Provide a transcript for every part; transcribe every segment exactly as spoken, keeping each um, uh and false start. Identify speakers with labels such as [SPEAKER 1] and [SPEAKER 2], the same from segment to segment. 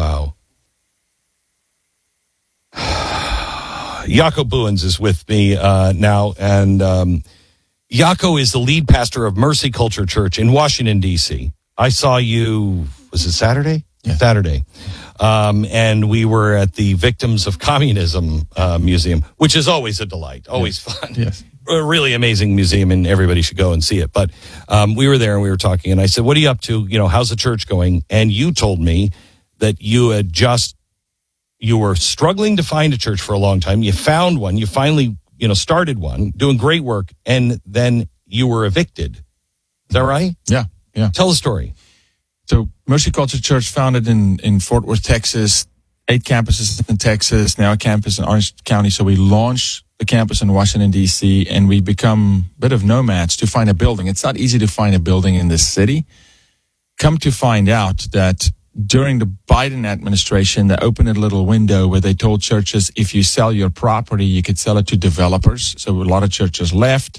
[SPEAKER 1] Wow. Jaco Booyens is with me uh, now, and um, Jaco is the lead pastor of Mercy Culture Church in Washington, D C I saw you, was it Saturday?
[SPEAKER 2] Yeah.
[SPEAKER 1] Saturday. Um, and we were at the Victims of Communism uh, Museum, which is always a delight, always
[SPEAKER 2] yes.
[SPEAKER 1] fun.
[SPEAKER 2] Yes.
[SPEAKER 1] A really amazing museum, and everybody should go and see it. But um, we were there and we were talking, and I said, what are you up to? You know, how's the church going? And you told me that you had just, you were struggling to find a church for a long time. You found one. You finally, you know, started one, doing great work, and then you were evicted. Is that right?
[SPEAKER 2] Yeah, yeah.
[SPEAKER 1] Tell the story.
[SPEAKER 2] So Mercy Culture Church, founded in, in Fort Worth, Texas, eight campuses in Texas, now a campus in Orange County. So we launched the campus in Washington, D C, and we become a bit of nomads to find a building. It's not easy to find a building in this city. Come to find out that during the Biden administration, they opened a little window where they told churches, if you sell your property, you could sell it to developers. So a lot of churches left.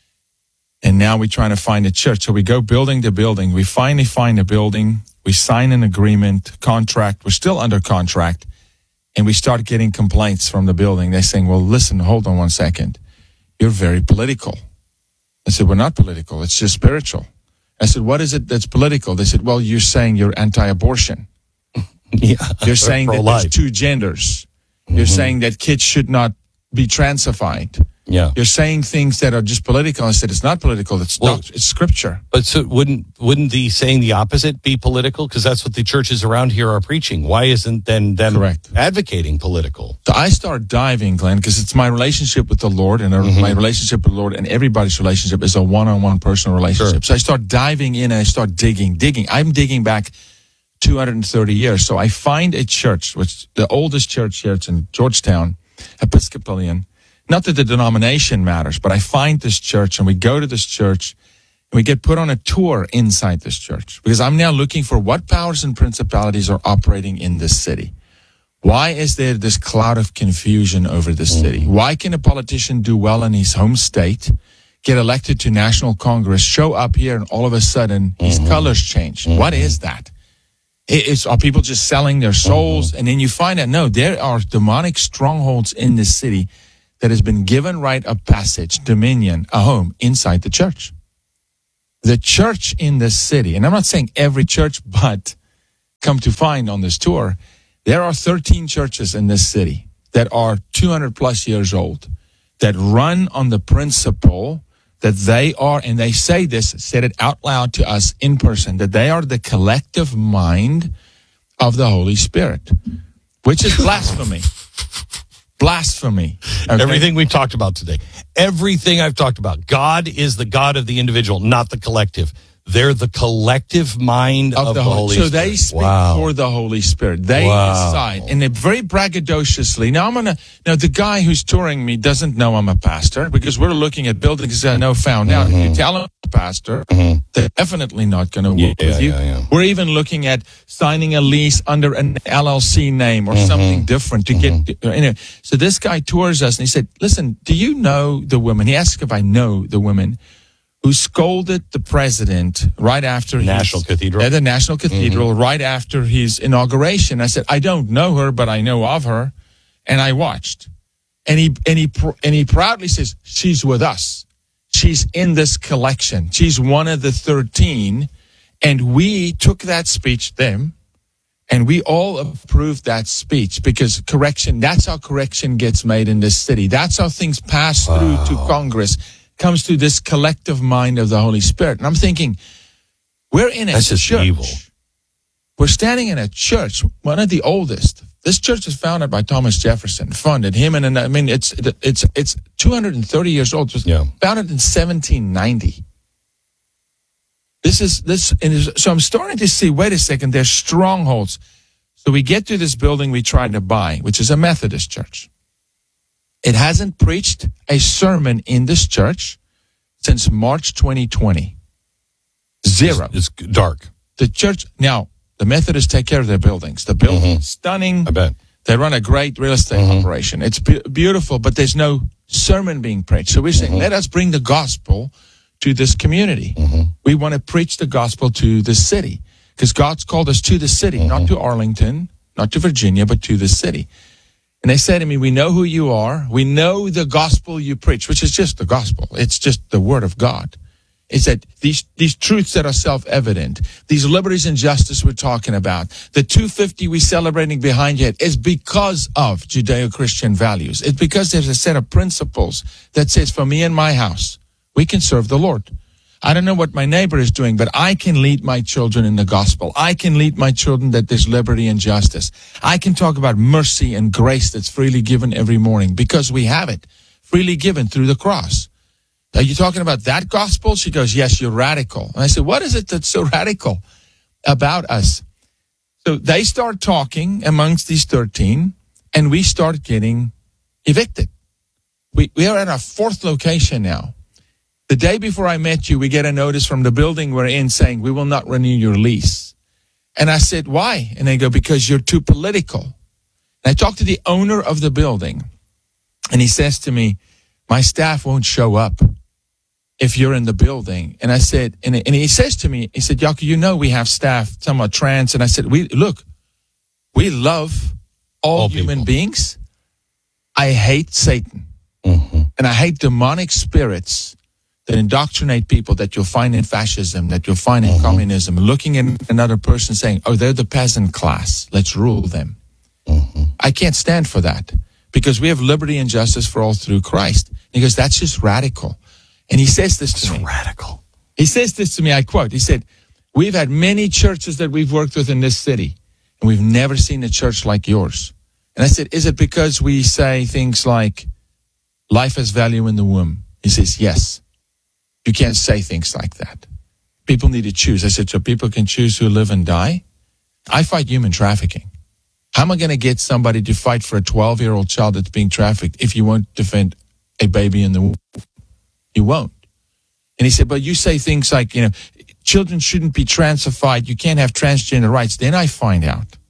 [SPEAKER 2] And now we're trying to find a church. So we go building to building. We finally find a building. We sign an agreement, contract. We're still under contract. And we start getting complaints from the building. They're saying, well, listen, hold on one second. You're very political. I said, we're not political. It's just spiritual. I said, what is it that's political? They said, well, you're saying you're anti-abortion.
[SPEAKER 1] Yeah,
[SPEAKER 2] you're saying that
[SPEAKER 1] pro-life.
[SPEAKER 2] there's two genders.
[SPEAKER 1] Mm-hmm.
[SPEAKER 2] You're saying that kids should not be transified.
[SPEAKER 1] Yeah.
[SPEAKER 2] You're saying things that are just political. I said, it's not political. It's
[SPEAKER 1] Well,
[SPEAKER 2] not. It's scripture.
[SPEAKER 1] But so wouldn't wouldn't the saying the opposite be political? Because that's what the churches around here are preaching. Why isn't then them
[SPEAKER 2] Correct.
[SPEAKER 1] advocating political?
[SPEAKER 2] So I start diving, Glenn, because it's my relationship with the Lord, and
[SPEAKER 1] Mm-hmm.
[SPEAKER 2] my relationship with the Lord and everybody's relationship is a one-on-one personal relationship.
[SPEAKER 1] Sure.
[SPEAKER 2] So I start diving in and I start digging, digging. I'm digging back two hundred thirty years. So I find a church, which the oldest church here, it's in Georgetown, Episcopalian. Not that the denomination matters, but I find this church and we go to this church and we get put on a tour inside this church because I'm now looking for what powers and principalities are operating in this city. Why is there this cloud of confusion over this city? Why can a politician do well in his home state, get elected to national Congress, show up here, and all of a sudden his mm-hmm. colors change? Mm-hmm. What is that? It's, are people just selling their souls? Mm-hmm. And then you find out, no, there are demonic strongholds in this city that has been given right of passage, dominion, a home inside the church. The church in this city, and I'm not saying every church, but come to find on this tour, there are thirteen churches in this city that are two hundred plus years old, that run on the principle that they are, and they say this, said it out loud to us in person, that they are the collective mind of the Holy Spirit, which is blasphemy. Blasphemy. Okay?
[SPEAKER 1] Everything we've talked about today. Everything I've talked about. God is the God of the individual, not the collective. They're the collective mind of, of the, the Holy
[SPEAKER 2] so
[SPEAKER 1] Spirit.
[SPEAKER 2] So they speak
[SPEAKER 1] wow.
[SPEAKER 2] for the Holy Spirit. They
[SPEAKER 1] wow.
[SPEAKER 2] decide. And they very braggadociously. Now I'm going to, now the guy who's touring me doesn't know I'm a pastor because we're looking at buildings that I know found out. Mm-hmm. If you tell them I'm a pastor, mm-hmm. they're definitely not going to work
[SPEAKER 1] yeah,
[SPEAKER 2] with you.
[SPEAKER 1] Yeah, yeah.
[SPEAKER 2] We're even looking at signing a lease under an L L C name or mm-hmm. something different to mm-hmm. get, you know. So this guy tours us and he said, listen, do you know the women? He asked if I know the women who scolded the president right after
[SPEAKER 1] National
[SPEAKER 2] his,
[SPEAKER 1] Cathedral
[SPEAKER 2] at the National Cathedral mm-hmm. right after his inauguration. I said, I don't know her, but I know of her, and I watched. And he and he and he proudly says, she's with us. She's in this collection. She's one of the thirteen, and we took that speech, them, and we all approved that speech because correction. That's how correction gets made in this city. That's how things pass wow. through to Congress. Comes to this collective mind of the Holy Spirit. And I'm thinking, we're in a
[SPEAKER 1] That's
[SPEAKER 2] church.
[SPEAKER 1] Just evil.
[SPEAKER 2] We're standing in a church, one of the oldest. This church was founded by Thomas Jefferson, funded him, and I mean, it's it's it's two hundred thirty years old. It was
[SPEAKER 1] yeah.
[SPEAKER 2] founded in seventeen ninety. This is this, and so I'm starting to see. Wait a second, there's strongholds. So we get to this building we tried to buy, which is a Methodist church. It hasn't preached a sermon in this church since March twenty twenty. Zero.
[SPEAKER 1] It's, it's dark.
[SPEAKER 2] The church, now, the Methodists take care of their buildings. The building
[SPEAKER 1] mm-hmm.
[SPEAKER 2] is stunning.
[SPEAKER 1] I bet.
[SPEAKER 2] They run a great real estate mm-hmm. operation. It's be- beautiful, but there's no sermon being preached. So we're saying, mm-hmm. let us bring the gospel to this community. Mm-hmm. We want to preach the gospel to the city because God's called us to the city, mm-hmm. not to Arlington, not to Virginia, but to the city. And they say to me, we know who you are. We know the gospel you preach, which is just the gospel. It's just the word of God. It's that these, these truths that are self-evident, these liberties and justice we're talking about, the two fifty we're celebrating behind you is because of Judeo-Christian values. It's because there's a set of principles that says, for me and my house, we can serve the Lord. I don't know what my neighbor is doing, but I can lead my children in the gospel. I can lead my children that there's liberty and justice. I can talk about mercy and grace that's freely given every morning because we have it freely given through the cross. Are you talking about that gospel? She goes, yes, you're radical. And I said, what is it that's so radical about us? So they start talking amongst these thirteen, and we start getting evicted. We, we are at our fourth location now. The day before I met you, we get a notice from the building we're in saying, we will not renew your lease. And I said, why? And they go, because you're too political. And I talked to the owner of the building, and he says to me, my staff won't show up if you're in the building. And I said, and, and he says to me, he said, Jaco, you know we have staff, some are trans. And I said, we look, we love all, all human people. beings. I hate Satan. Mm-hmm. And I hate demonic spirits that indoctrinate people that you'll find in fascism, that you'll find in mm-hmm. communism, looking at another person saying, oh, they're the peasant class. Let's rule them. Mm-hmm. I can't stand for that because we have liberty and justice for all through Christ. He goes, that's just radical. And he says this to
[SPEAKER 1] it's
[SPEAKER 2] me.
[SPEAKER 1] radical.
[SPEAKER 2] He says this to me, I quote, he said, we've had many churches that we've worked with in this city, and we've never seen a church like yours. And I said, is it because we say things like, life has value in the womb? He says, yes. You can't say things like that. People need to choose. I said, so people can choose who live and die? I fight human trafficking. How am I going to get somebody to fight for a twelve-year-old child that's being trafficked if you won't defend a baby in the womb? You won't. And he said, but you say things like, you know, children shouldn't be transified. You can't have transgender rights. Then I find out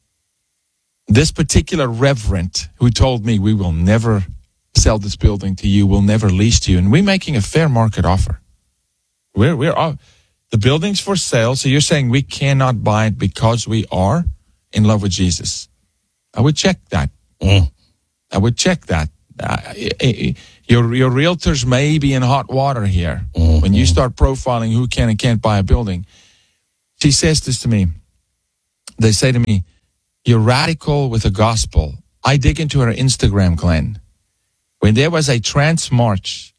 [SPEAKER 2] this particular reverend who told me we will never sell this building to you, we'll never lease to you, and we're making a fair market offer. We're, we're, uh, the building's for sale, so you're saying we cannot buy it because we are in love with Jesus. I would check that. Mm. I would check that. Uh, your, your realtors may be in hot water here. Mm-hmm. When you start profiling who can and can't buy a building. She says this to me. They say to me, you're radical with the gospel. I dig into her Instagram, Glenn. When there was a trans march,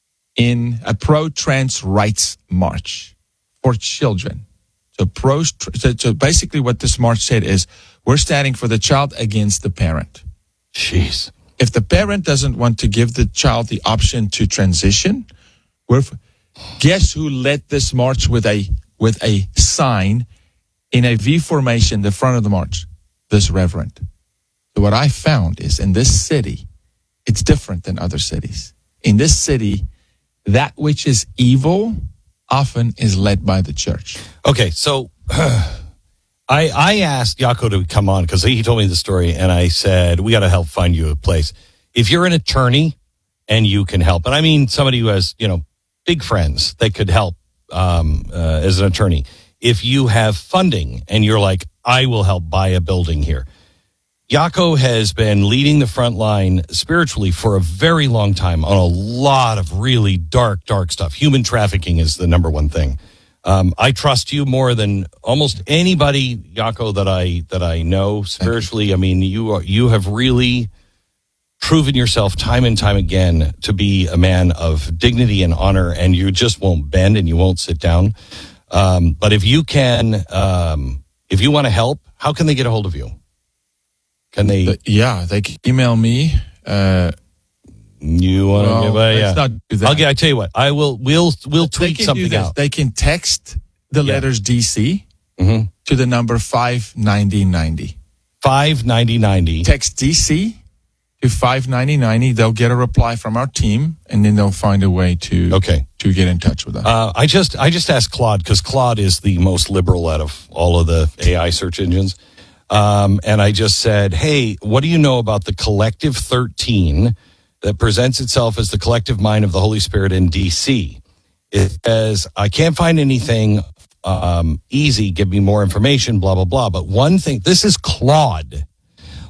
[SPEAKER 2] in a pro-trans rights march for children. So, pro, so, so basically what this march said is, we're standing for the child against the parent.
[SPEAKER 1] Jeez.
[SPEAKER 2] If the parent doesn't want to give the child the option to transition, we're, guess who led this march with a with a sign in a V formation, the front of the march? This reverend. So what I found is in this city, it's different than other cities. In this city, that which is evil often is led by the church.
[SPEAKER 1] Okay, so uh, I I asked Jaco to come on because he told me the story, and I said, we got to help find you a place. If you're an attorney and you can help, and I mean somebody who has, you know, big friends that could help um, uh, as an attorney. If you have funding and you're like, I will help buy a building here. Jaco has been leading the front line spiritually for a very long time on a lot of really dark, dark stuff. Human trafficking is the number one thing. Um, I trust you more than almost anybody, Jaco, that I that I know spiritually. I mean, you are, you have really proven yourself time and time again to be a man of dignity and honor, and you just won't bend and you won't sit down. Um, but if you can, um, if you want to help, how can they get a hold of you? Can they?
[SPEAKER 2] Uh, yeah, they can email me. Uh,
[SPEAKER 1] you want
[SPEAKER 2] well,
[SPEAKER 1] to give a, yeah.
[SPEAKER 2] Not do that.
[SPEAKER 1] I'll get, I tell you what, I will, we'll, we'll tweet something out.
[SPEAKER 2] They can text the yeah. letters D C mm-hmm. to the number five ninety ninety.
[SPEAKER 1] five ninety ninety.
[SPEAKER 2] Text D C to five ninety ninety. They'll get a reply from our team, and then they'll find a way to
[SPEAKER 1] okay.
[SPEAKER 2] to get in touch with us.
[SPEAKER 1] Uh, I just I just asked Claude because Claude is the most liberal out of all of the A I search engines. Um, and I just said, hey, what do you know about the Collective thirteen that presents itself as the collective mind of the Holy Spirit in D C? It says, I can't find anything um, easy. Give me more information, blah, blah, blah. But one thing, this is Claude.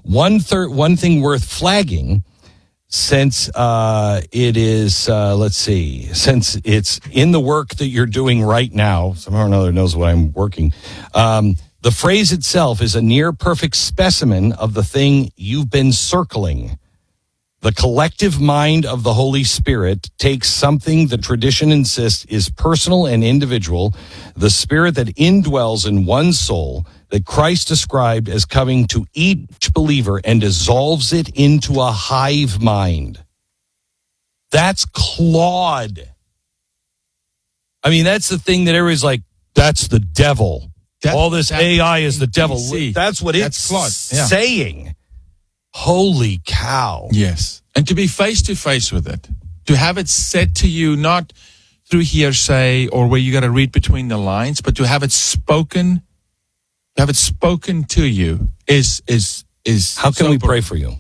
[SPEAKER 1] One third, one thing worth flagging, since uh, it is, uh, let's see, since it's in the work that you're doing right now, somehow or another knows what I'm working, um, the phrase itself is a near perfect specimen of the thing you've been circling. The collective mind of the Holy Spirit takes something the tradition insists is personal and individual, the spirit that indwells in one soul, that Christ described as coming to each believer, and dissolves it into a hive mind. That's Claude. I mean, that's the thing that everybody's like, that's the devil. That, All this A I is the devil.
[SPEAKER 2] See,
[SPEAKER 1] that's what
[SPEAKER 2] that's
[SPEAKER 1] it's
[SPEAKER 2] Claude. Yeah.
[SPEAKER 1] saying. Holy cow.
[SPEAKER 2] Yes. And to be face to face with it, to have it said to you, not through hearsay or where you got to read between the lines, but to have it spoken, to have it spoken to you is, is, is.
[SPEAKER 1] How can
[SPEAKER 2] so
[SPEAKER 1] we pray for you?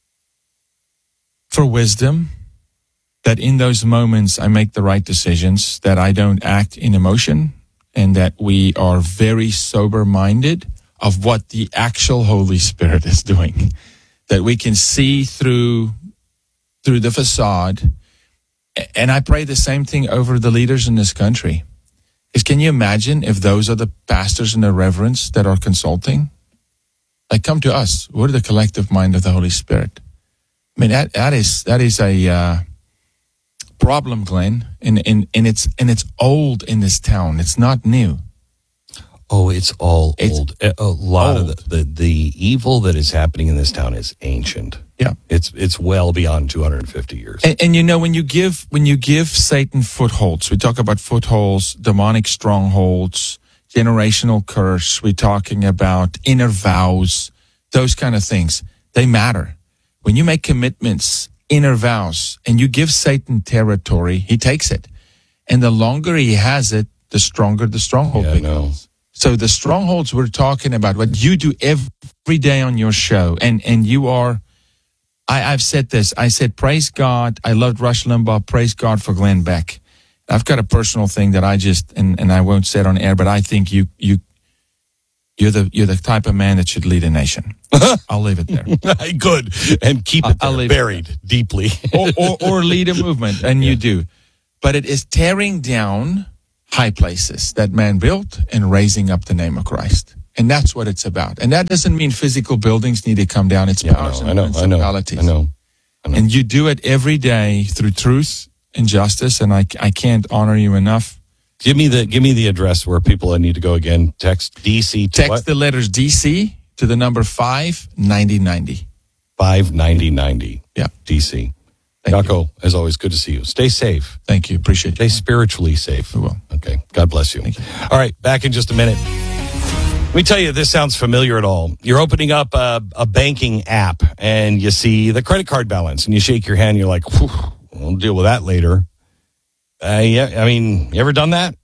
[SPEAKER 2] For wisdom, that in those moments I make the right decisions, that I don't act in emotion, and that we are very sober minded of what the actual Holy Spirit is doing. That we can see through through the facade. And I pray the same thing over the leaders in this country. Is can you imagine if those are the pastors and the reverends that are consulting? Like, come to us. We're the collective mind of the Holy Spirit. I mean, that that is that is a uh, problem, Glenn, and, and, and it's and it's old in this town. It's not new.
[SPEAKER 1] Oh, it's all
[SPEAKER 2] It's
[SPEAKER 1] old. A lot
[SPEAKER 2] old.
[SPEAKER 1] of the, the the evil that is happening in this town is ancient.
[SPEAKER 2] Yeah.
[SPEAKER 1] It's it's well beyond two hundred fifty years.
[SPEAKER 2] And, and you know, when you give when you give Satan footholds, we talk about footholds, demonic strongholds, generational curse. We're talking about inner vows, those kind of things. They matter. When you make commitments, inner vows, and you give Satan territory, he takes it. And the longer he has it, the stronger the stronghold
[SPEAKER 1] Yeah, I know.
[SPEAKER 2] becomes. So the strongholds we're talking about, what you do every day on your show, and, and you are, I, I've said this, I said, praise God. I loved Rush Limbaugh. Praise God for Glenn Beck. I've got a personal thing that I just, and, and I won't say it on air, but I think you, you, you're the, you're the type of man that should lead a nation. I'll leave it there.
[SPEAKER 1] Good. And keep it
[SPEAKER 2] I'll
[SPEAKER 1] there,
[SPEAKER 2] leave it
[SPEAKER 1] buried deeply.
[SPEAKER 2] or, or, or lead a movement, and you do. But it is tearing down high places that man built and raising up the name of Christ. And that's what it's about. And that doesn't mean physical buildings need to come down. It's
[SPEAKER 1] Yeah,
[SPEAKER 2] powers
[SPEAKER 1] I
[SPEAKER 2] and
[SPEAKER 1] know, I know, I know,
[SPEAKER 2] principalities.
[SPEAKER 1] I know. I know.
[SPEAKER 2] And you do it every day through truth and justice, and I, I can't honor you enough.
[SPEAKER 1] Give me the give me the address where people need to go again. Text D C to
[SPEAKER 2] Text
[SPEAKER 1] what?
[SPEAKER 2] the letters D C to the number five ninety ninety.
[SPEAKER 1] five ninety ninety.
[SPEAKER 2] Yeah.
[SPEAKER 1] D C.
[SPEAKER 2] Thank you.
[SPEAKER 1] Yako, as always, good to see you. Stay safe.
[SPEAKER 2] Thank you. Appreciate
[SPEAKER 1] Stay
[SPEAKER 2] you.
[SPEAKER 1] spiritually safe.
[SPEAKER 2] We will.
[SPEAKER 1] Okay. God bless you.
[SPEAKER 2] Thank you.
[SPEAKER 1] All right. Back in just a minute. Let me tell you, this sounds familiar at all. You're opening up a, a banking app and you see the credit card balance and you shake your hand. You're like, whew, we'll deal with that later. Uh, yeah. I mean, you ever done that?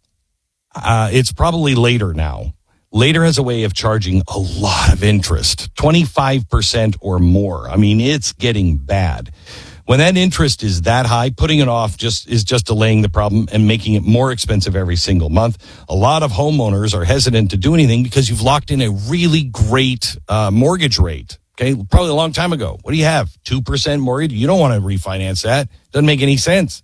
[SPEAKER 1] Uh, it's probably later now. Later has a way of charging a lot of interest, twenty-five percent or more. I mean, it's getting bad. When that interest is that high, putting it off just is just delaying the problem and making it more expensive every single month. A lot of homeowners are hesitant to do anything because you've locked in a really great uh, mortgage rate. Okay, probably a long time ago. What do you have? two percent mortgage? You don't want to refinance that. Doesn't make any sense.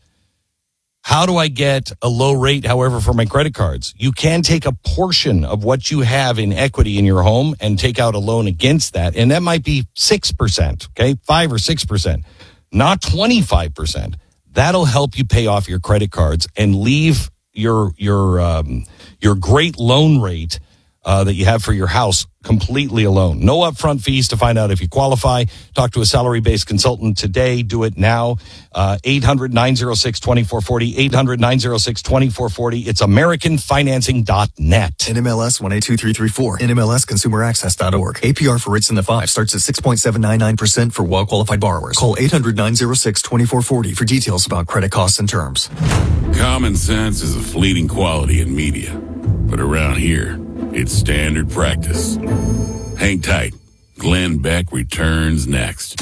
[SPEAKER 1] How do I get a low rate, however, for my credit cards? You can take a portion of what you have in equity in your home and take out a loan against that. And that might be six percent, okay, five or six percent, not twenty-five percent. That'll help you pay off your credit cards and leave your, your, um, your great loan rate uh, that you have for your house completely alone. No upfront fees to find out if you qualify. Talk to a salary-based consultant today. Do it now. Uh, eight hundred, nine oh six, two four four oh, eight hundred, nine oh six, two four four oh. It's american financing dot net.
[SPEAKER 3] N M L S one eight two three three four. N M L S consumer access dot org. A P R for rates in the five starts at six point seven nine nine percent for well-qualified borrowers. Call eight hundred, nine oh six, two four four oh for details about credit costs and terms.
[SPEAKER 4] Common sense is a fleeting quality in media, but around here, it's standard practice. Hang tight. Glenn Beck returns next.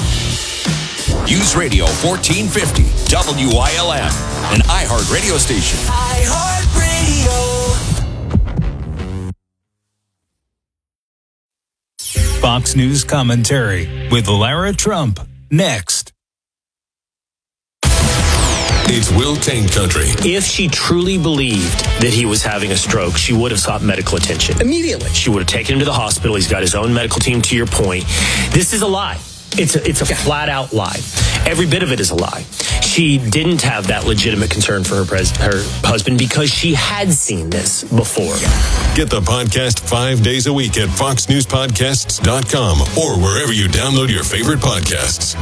[SPEAKER 5] News Radio fourteen fifty, W I L M, an iHeart radio station.
[SPEAKER 6] iHeart Radio. Fox News Commentary with Lara Trump. Next.
[SPEAKER 7] It's Will Kane Country.
[SPEAKER 8] If she truly believed that he was having a stroke, she would have sought medical attention immediately. She would have taken him to the hospital. He's got his own medical team, to your point. This is a lie. It's a, it's a flat out lie. Every bit of it is a lie. She didn't have that legitimate concern for her pres- her husband because she had seen this before.
[SPEAKER 7] Get the podcast five days a week at fox news podcasts dot com or wherever you download your favorite podcasts.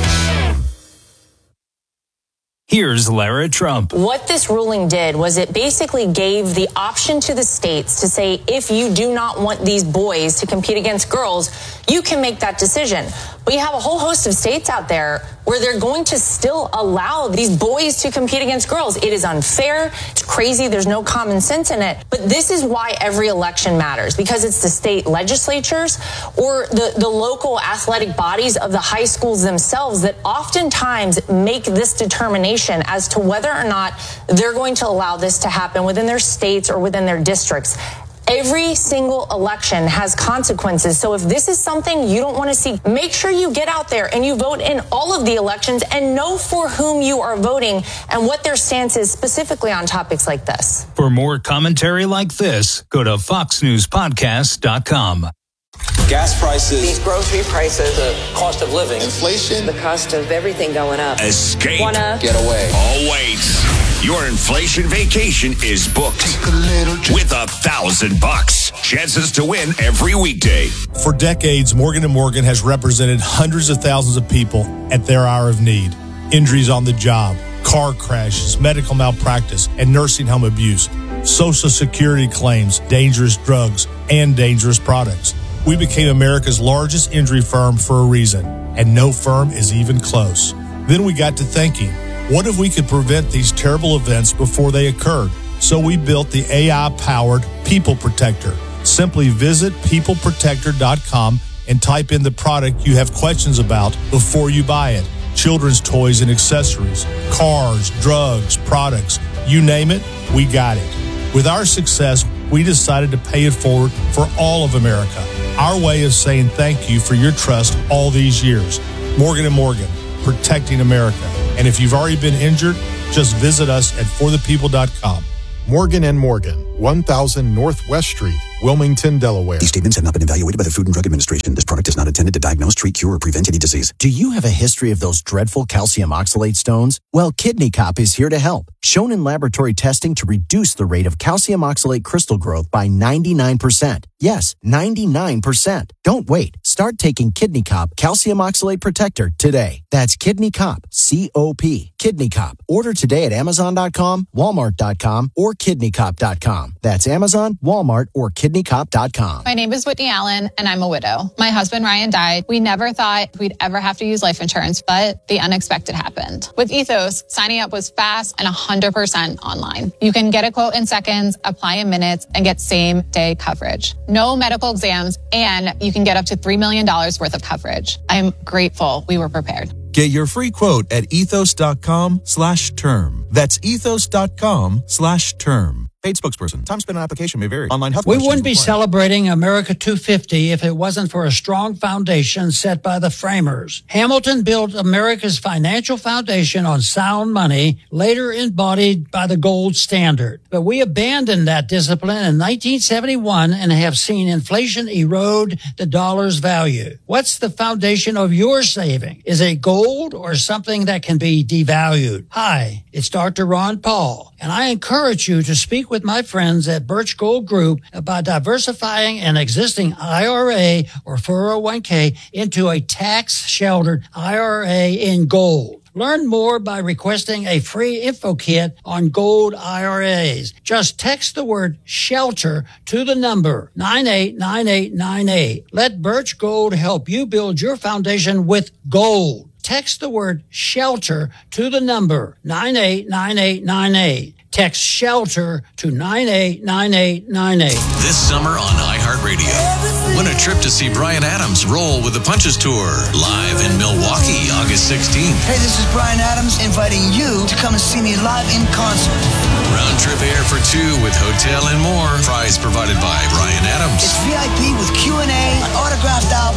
[SPEAKER 6] Here's Lara Trump.
[SPEAKER 9] What this ruling did was it basically gave the option to the states to say, if you do not want these boys to compete against girls, you can make that decision. But you have a whole host of states out there where they're going to still allow these boys to compete against girls. It is unfair. It's crazy. There's no common sense in it. But this is why every election matters, because it's the state legislatures or the, the local athletic bodies of the high schools themselves that oftentimes make this determination as to whether or not they're going to allow this to happen within their states or within their districts. Every single election has consequences. So if this is something you don't want to see, make sure you get out there and you vote in all of the elections and know for whom you are voting and what their stance is specifically on topics like this.
[SPEAKER 6] For more commentary like this, go to fox news podcast dot com.
[SPEAKER 10] Gas prices,
[SPEAKER 11] these grocery prices,
[SPEAKER 10] the cost of living,
[SPEAKER 11] inflation, the cost of everything going up.
[SPEAKER 5] Escape.
[SPEAKER 11] Wanna
[SPEAKER 10] get away.
[SPEAKER 5] Oh, wait. Your inflation vacation is booked. Take a little trip. With a thousand bucks. Chances to win every weekday.
[SPEAKER 12] For decades, Morgan and Morgan has represented hundreds of thousands of people at their hour of need. Injuries on the job, car crashes, medical malpractice, and nursing home abuse, Social Security claims, dangerous drugs, and dangerous products. We became America's largest injury firm for a reason, and no firm is even close. Then we got to thinking, what if we could prevent these terrible events before they occurred? So we built the A I-powered People Protector. Simply visit people protector dot com and type in the product you have questions about before you buy it. Children's toys and accessories, cars, drugs, products, you name it, we got it. With our success, we decided to pay it forward for all of America. Our way of saying thank you for your trust all these years. Morgan and Morgan, protecting America. And if you've already been injured, just visit us at for the people dot com.
[SPEAKER 13] Morgan and Morgan, one thousand Northwest Street, Wilmington, Delaware.
[SPEAKER 14] These statements have not been evaluated by the Food and Drug Administration. This product is not intended to diagnose, treat, cure, or prevent any disease.
[SPEAKER 15] Do you have a history of those dreadful calcium oxalate stones? Well, Kidney Cop is here to help. Shown in laboratory testing to reduce the rate of calcium oxalate crystal growth by ninety-nine percent. Yes, ninety-nine percent. Don't wait. Start taking Kidney Cop Calcium Oxalate Protector today. That's Kidney Cop, C O P. Kidney Cop. Order today at amazon dot com, walmart dot com, or kidney cop dot com. That's Amazon, Walmart, or kidney cop dot com.
[SPEAKER 16] My name is Whitney Allen, and I'm a widow. My husband, Ryan, died. We never thought we'd ever have to use life insurance, but the unexpected happened. With Ethos, signing up was fast and one hundred percent online. You can get a quote in seconds, apply in minutes, and get same-day coverage. No medical exams, and you can get up to three million dollars worth of coverage. I'm grateful we were prepared.
[SPEAKER 17] Get your free quote at ethos dot com slash term. That's ethos dot com slash term. Paid spokesperson. Time spent on application may vary. Online health.
[SPEAKER 18] We wouldn't be celebrating America two fifty if it wasn't for a strong foundation set by the framers. Hamilton built America's financial foundation on sound money, later embodied by the gold standard. But we abandoned that discipline in nineteen seventy-one and have seen inflation erode the dollar's value. What's the foundation of your saving? Is it gold or something that can be devalued? Hi, it's Doctor Ron Paul, and I encourage you to speak with my friends at Birch Gold Group about diversifying an existing I R A or four oh one k into a tax-sheltered I R A in gold. Learn more by requesting a free info kit on gold I R As. Just text the word SHELTER to the number nine eight nine eight nine eight. Let Birch Gold help you build your foundation with gold. Text the word SHELTER to the number nine eight nine eight nine eight. Text SHELTER to nine eight nine eight nine eight.
[SPEAKER 19] This summer on iHeartRadio, win a trip to see Bryan Adams roll with the Punches Tour live in Milwaukee, August sixteenth.
[SPEAKER 20] Hey, this is Bryan Adams inviting you to come and see me live in concert.
[SPEAKER 19] Round trip air for two with hotel and more. Prize provided by Bryan Adams.
[SPEAKER 20] It's V I P with Q and A, an autographed album,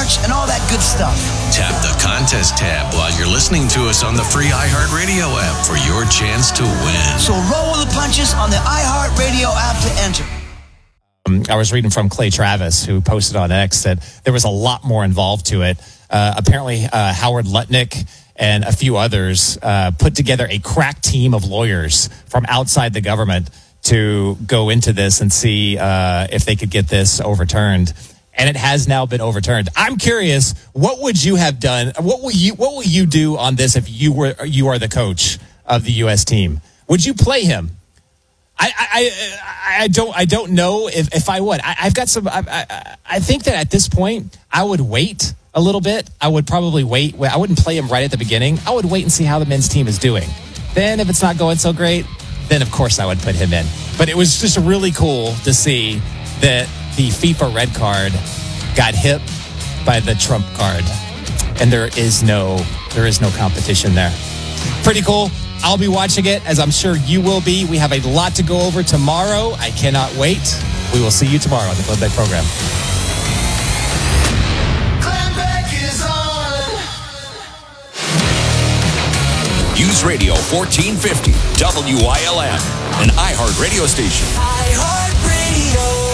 [SPEAKER 20] merch, and all that good stuff.
[SPEAKER 19] Tap the contest tab while you're listening to us on the free iHeartRadio app for your chance to win.
[SPEAKER 20] So roll with the punches on the iHeartRadio app to enter.
[SPEAKER 21] Um, I was reading from Clay Travis, who posted on X that there was a lot more involved to it. Uh, apparently, uh, Howard Lutnick and a few others uh, put together a crack team of lawyers from outside the government to go into this and see uh, if they could get this overturned. And it has now been overturned. I'm curious, what would you have done? What will you What will you do on this if you were you are the coach of the U S team? Would you play him? I I, I don't I don't know if, if I would. I, I've got some. I, I I think that at this point I would wait a little bit. I would probably wait. I wouldn't play him right at the beginning. I would wait and see how the men's team is doing. Then if it's not going so great, then of course I would put him in. But it was just really cool to see that the FIFA red card got hit by the Trump card, and there is no there is no competition there. Pretty cool. I'll be watching it, as I'm sure you will be. We have a lot to go over tomorrow. I cannot wait. We will see you tomorrow on the Glenn Beck program.
[SPEAKER 5] Glenn Beck is on. News Radio fourteen fifty, W I L M, an iHeart radio station. iHeart Radio.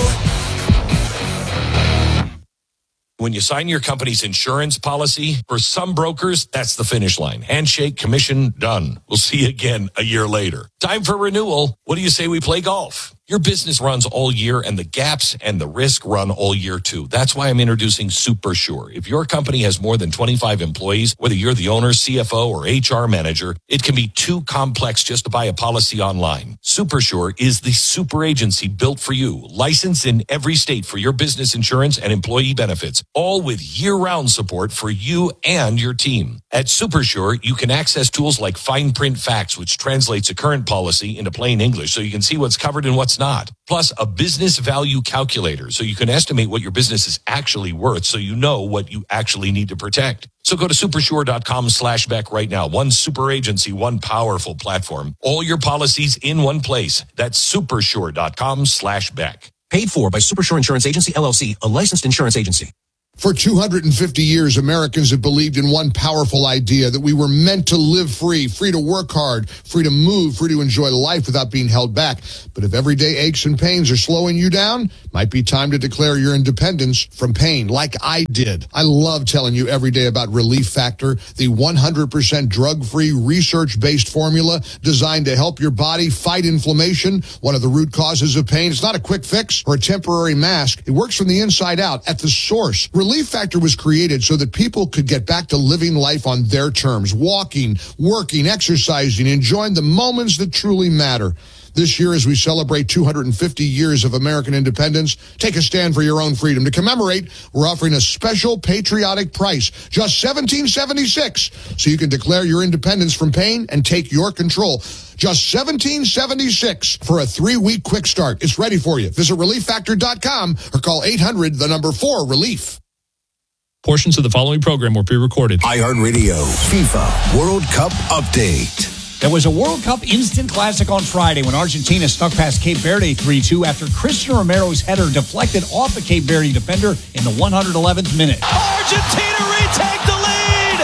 [SPEAKER 1] When you sign your company's insurance policy, for some brokers, that's the finish line. Handshake, commission, done. We'll see you again a year later. Time for renewal. What do you say we play golf? Your business runs all year, and the gaps and the risk run all year too. That's why I'm introducing Super Sure. If your company has more than twenty-five employees, whether you're the owner, C F O, or H R manager, it can be too complex just to buy a policy online. Super Sure is the super agency built for you, licensed in every state for your business insurance and employee benefits, all with year-round support for you and your team. At Super Sure, you can access tools like Fine Print Facts, which translates a current policy into plain English so you can see what's covered and what's not. Plus, a business value calculator so you can estimate what your business is actually worth so you know what you actually need to protect. So go to supersure.com slash Beck right now. One super agency, one powerful platform. All your policies in one place. That's supersure.com slash Beck.
[SPEAKER 14] Paid for by Supersure Insurance Agency, L L C, a licensed insurance agency.
[SPEAKER 22] For two hundred fifty years, Americans have believed in one powerful idea, that we were meant to live free, free to work hard, free to move, free to enjoy life without being held back. But if everyday aches and pains are slowing you down, might be time to declare your independence from pain, like I did. I love telling you every day about Relief Factor, the one hundred percent drug-free, research-based formula designed to help your body fight inflammation, one of the root causes of pain. It's not a quick fix or a temporary mask. It works from the inside out, at the source. Relief Factor was created so that people could get back to living life on their terms, walking, working, exercising, enjoying the moments that truly matter. This year, as we celebrate two hundred fifty years of American independence, take a stand for your own freedom. To commemorate, we're offering a special patriotic price, just seventeen seventy-six, so you can declare your independence from pain and take your control. Just seventeen seventy-six for a three-week quick start. It's ready for you. Visit relief factor dot com or call eight hundred, the number four, relief.
[SPEAKER 23] Portions of the following program were pre-recorded.
[SPEAKER 5] iHeartRadio FIFA World Cup Update.
[SPEAKER 24] There was a World Cup instant classic on Friday when Argentina snuck past Cape Verde three two after Christian Romero's header deflected off the Cape Verde defender in the one hundred eleventh minute.
[SPEAKER 25] Argentina retake the lead!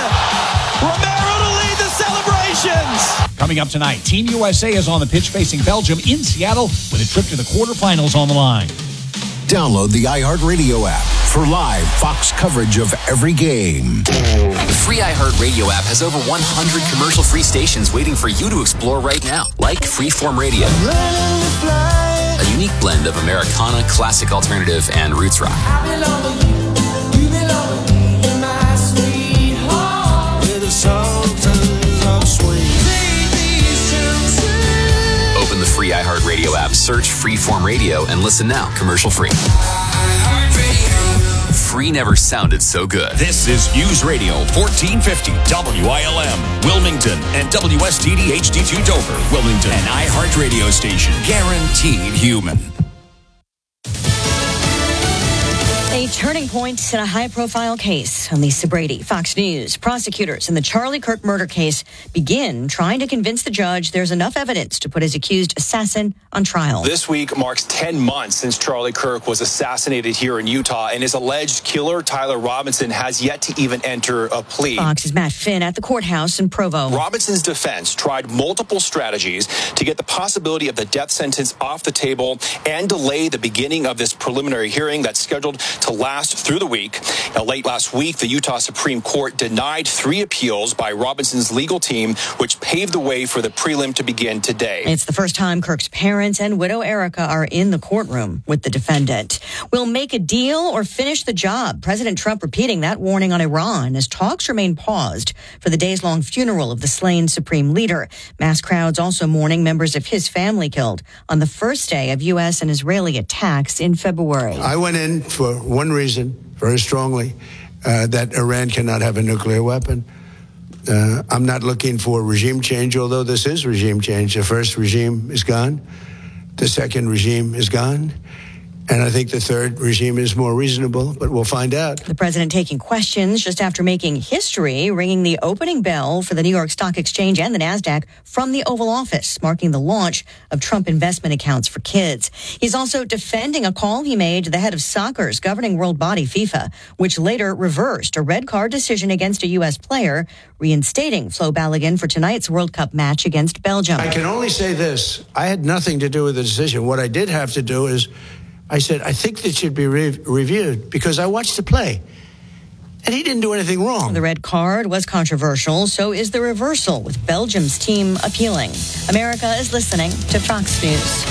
[SPEAKER 25] Romero to lead the celebrations!
[SPEAKER 24] Coming up tonight, Team U S A is on the pitch facing Belgium in Seattle with a trip to the quarterfinals on the line.
[SPEAKER 5] Download the iHeartRadio app for live Fox coverage of every game.
[SPEAKER 26] The free iHeartRadio app has over one hundred commercial-free stations waiting for you to explore right now, like Freeform Radio, a unique blend of Americana, classic alternative, and roots rock. Open the free iHeartRadio app, search Freeform Radio, and listen now, commercial-free. Free never sounded so good.
[SPEAKER 5] This is News Radio fourteen fifty W I L M, Wilmington, and W S T D H D two Dover, Wilmington, an iHeart radio station, guaranteed human.
[SPEAKER 2] A turning point in a high-profile case. On Lisa Brady, Fox News. Prosecutors in the Charlie Kirk murder case begin trying to convince the judge there's enough evidence to put his accused assassin on trial.
[SPEAKER 3] This week marks ten months since Charlie Kirk was assassinated here in Utah, and his alleged killer, Tyler Robinson, has yet to even enter a plea.
[SPEAKER 2] Fox's Matt Finn at the courthouse in Provo.
[SPEAKER 3] Robinson's defense tried multiple strategies to get the possibility of the death sentence off the table and delay the beginning of this preliminary hearing that's scheduled to last through the week. Now, late last week, the Utah Supreme Court denied three appeals by Robinson's legal team, which paved the way for the prelim to begin today.
[SPEAKER 2] It's the first time Kirk's parents and widow Erica are in the courtroom with the defendant. We'll make a deal or finish the job. President Trump repeating that warning on Iran as talks remain paused for the days-long funeral of the slain supreme leader. Mass crowds also mourning members of his family killed on the first day of U S and Israeli attacks in February.
[SPEAKER 4] I went in for one reason, very strongly, uh, that Iran cannot have a nuclear weapon. Uh, I'm not looking for regime change, although this is regime change. The first regime is gone. The second regime is gone. And I think the third regime is more reasonable, but we'll find out.
[SPEAKER 2] The president taking questions just after making history, ringing the opening bell for the New York Stock Exchange and the NASDAQ from the Oval Office, marking the launch of Trump investment accounts for kids. He's also defending a call he made to the head of soccer's governing world body, FIFA, which later reversed a red card decision against a U S player, reinstating Flo Balogun for tonight's World Cup match against Belgium.
[SPEAKER 4] I can only say this. I had nothing to do with the decision. What I did have to do is I said, I think this should be re- reviewed because I watched the play. And he didn't do anything wrong.
[SPEAKER 2] The red card was controversial, so is the reversal, with Belgium's team appealing. America is listening to Fox News.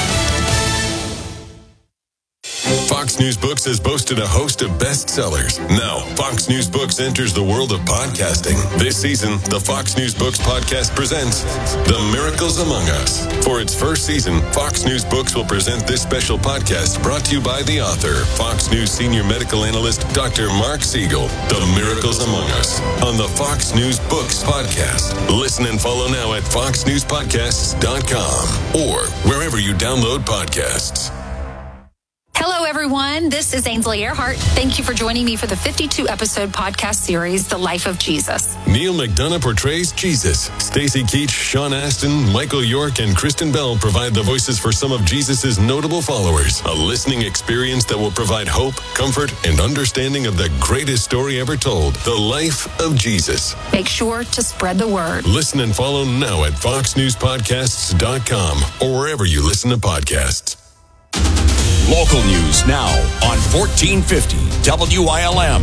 [SPEAKER 7] Fox News Books has boasted a host of bestsellers. Now, Fox News Books enters the world of podcasting. This season, the Fox News Books podcast presents The Miracles Among Us. For its first season, Fox News Books will present this special podcast brought to you by the author, Fox News senior medical analyst, Doctor Mark Siegel. The Miracles Among Us on the Fox News Books podcast. Listen and follow now at fox news podcasts dot com or wherever you download podcasts.
[SPEAKER 8] Hello, everyone. This is Ainsley Earhart. Thank you for joining me for the fifty-two episode podcast series, The Life of Jesus.
[SPEAKER 7] Neil McDonough portrays Jesus. Stacey Keach, Sean Astin, Michael York, and Kristen Bell provide the voices for some of Jesus' notable followers. A listening experience that will provide hope, comfort, and understanding of the greatest story ever told, The Life of Jesus.
[SPEAKER 8] Make sure to spread the word.
[SPEAKER 7] Listen and follow now at fox news podcasts dot com or wherever you listen to podcasts.
[SPEAKER 5] Local news now on fourteen fifty W I L M.